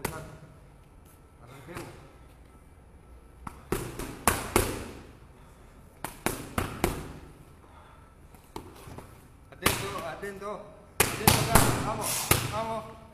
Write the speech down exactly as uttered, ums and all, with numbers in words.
empezar. Arranquemos. Atento, atento. Atento acá. Vamos, vamos.